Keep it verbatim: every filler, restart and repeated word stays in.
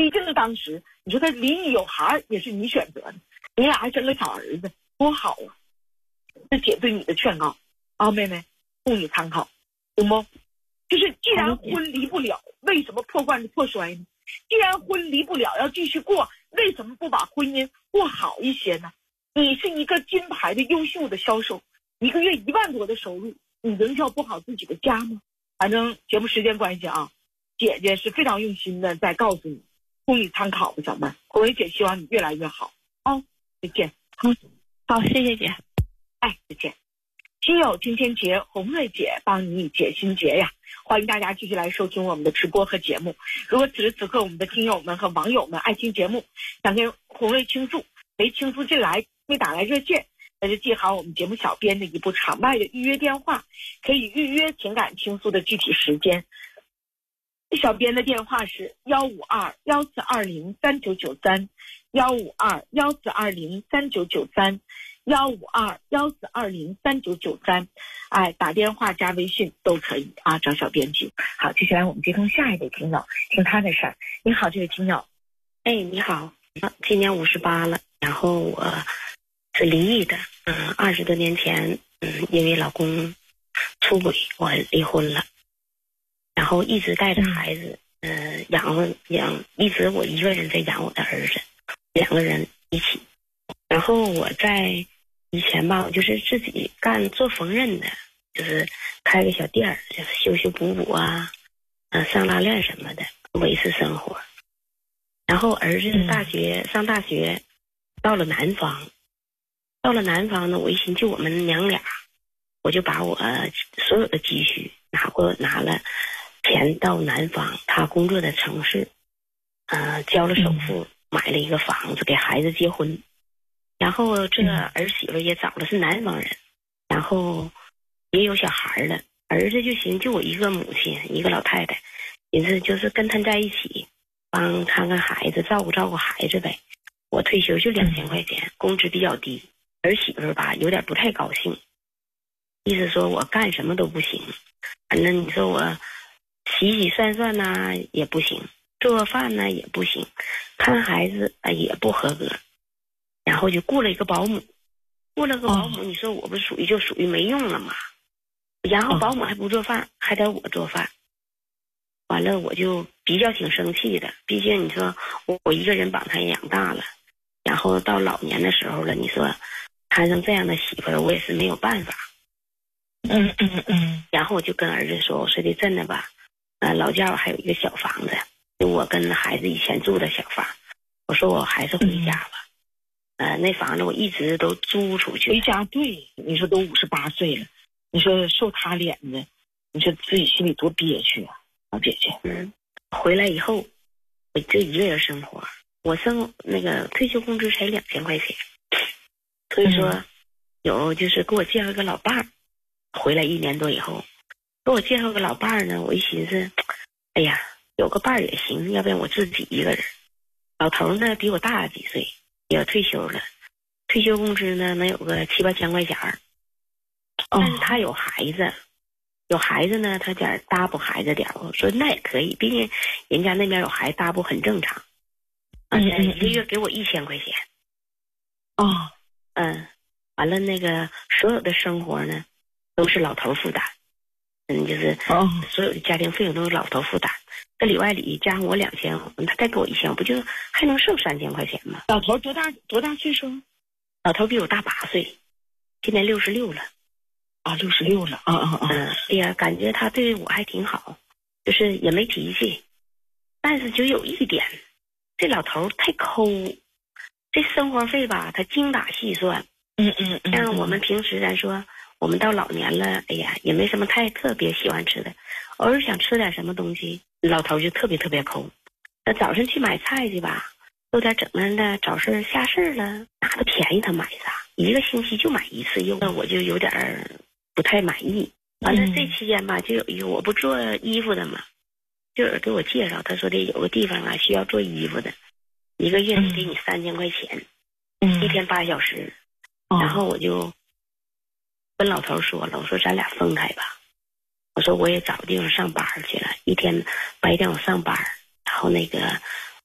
毕竟当时你说他离你有孩也是你选择的，你俩还生个小儿子，多好啊！这姐对你的劝告啊，妹妹，供你参考，懂不？就是既然婚离不了，为什么破罐子破摔呢？既然婚离不了，要继续过，为什么不把婚姻过好一些呢？你是一个金牌的优秀的销售，一个月一万多的收入，你能叫不好自己的家吗？反正节目时间关系啊，姐姐是非常用心的在告诉你，供你参考吧，小妹。红瑞姐希望你越来越好哦，再见。 嗯，好，谢谢姐。 哎，再见。亲友今天节，红瑞姐帮你解心结呀！欢迎大家继续来收听我们的直播和节目。如果此时此刻我们的听友们和网友们爱听节目，想跟红瑞倾诉，没倾诉进来，没打来热线，那就记好我们节目小编的一部场外的预约电话，可以预约情感倾诉的具体时间。小编的电话是幺五二幺四二零三九九三，幺五二幺四二零三九九三。幺五二幺四二零三九九三，哎，打电话加微信都可以啊，找小编辑。好，接下来我们接通下一位听友，听他的事儿。你好，这位听友。 哎，你好，今年五十八了，然后我是离异的，嗯，二十多年前，嗯，因为老公出轨，我离婚了，然后一直带着孩子，嗯、呃，养活养，一直我一个人在养我的儿子，两个人一起，然后我在。以前吧，我就是自己干做缝纫的，就是开个小店儿，就是修修补补啊，嗯、呃，上拉链什么的，维持生活。然后儿子大学、嗯、上大学，到了南方，到了南方呢，我一寻就我们娘俩，我就把我所有的积蓄拿过拿了钱到南方他工作的城市，呃，交了首付，买了一个房子给孩子结婚。然后这儿媳妇也找的是南方人，然后也有小孩了。儿子就寻就我一个母亲，一个老太太，寻思就是跟他在一起，帮看看孩子，照顾照顾孩子呗。我退休就两千块钱，工资比较低。儿媳妇吧有点不太高兴，意思说我干什么都不行，反正你说我洗洗涮涮呐也不行，做饭呢也不行，看孩子啊也不合格。然后就雇了一个保姆，雇了个保姆，你说我不属于就属于没用了吗？然后保姆还不做饭，还得我做饭。完了我就比较挺生气的，毕竟你说我我一个人把他养大了，然后到老年的时候了，你说摊上这样的媳妇儿，我也是没有办法。 嗯嗯嗯。 然后我就跟儿子说，我说的真的吧，呃，老家我还有一个小房子，就我跟孩子以前住的小房，我说我还是回家吧。嗯呃，那房子我一直都租出去。 回家对，你说都五十八岁了，你说受他脸子，你说自己心里多憋屈啊，老姐姐。 嗯，回来以后，我就一个人生活，我生那个退休工资才两千块钱，所以说、嗯、有就是给我介绍个老伴儿，回来一年多以后，给我介绍个老伴儿呢，我一寻思，哎呀，有个伴儿也行，要不然我自己一个人。老头呢比我大几岁。也要退休了，退休工资呢能有个七八千块钱儿，但是他有孩子，有孩子呢他点搭补孩子点儿，我说那也可以，毕竟人家那边有孩子搭补很正常。而且一个月给我一千块钱。 哦， 嗯，完了那个所有的生活呢都是老头负担，嗯，就是所有的家庭费用都是老头负担。这里外里加上我两千，他再给我一千，不就还能剩三千块钱吗？ 老头多大多大岁数？ 老头比我大八岁，今年六十六了。 啊，六十六了。啊啊啊！ 嗯，哎呀，感觉他对我还挺好，就是也没脾气，但是就有一点，这老头太抠，这生活费吧，他精打细算。 嗯嗯嗯。 像我们平时咱说，我们到老年了，哎呀，也没什么太特别喜欢吃的。偶尔想吃点什么东西，老头就特别特别抠。那早上去买菜去吧，有点整那的找事儿下事儿了，拿的便宜他买啥，一个星期就买一次肉，那我就有点不太满意。完了这期间吧，就有一个我不做衣服的嘛，就有人给我介绍，他说的有个地方啊需要做衣服的，一个月能给你三千块钱， 嗯， 一天八小时。然后我就跟老头说了，我说咱俩分开吧。我说我也找个地方上班去了，一天白天我上班，然后那个